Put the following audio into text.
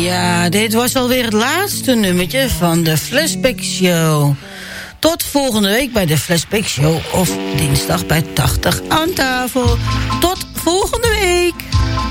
Ja, dit was alweer het laatste nummertje van de Flashback Show. Tot volgende week bij de Flashback Show of dinsdag bij 80 aan tafel. Tot volgende week.